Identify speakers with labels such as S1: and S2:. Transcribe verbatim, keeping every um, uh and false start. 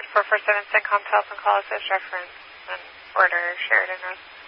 S1: four four seven CENTCOM telephone call assist reference and order Sheridan Road.